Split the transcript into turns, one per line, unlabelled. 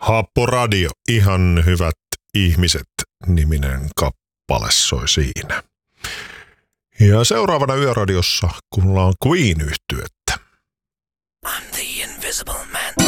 Happoradio, ihan hyvät ihmiset, niminen kappale soi siinä. Ja seuraavana Yöradiossa kuullaan Queen-yhtyettä.
I'm the invisible man.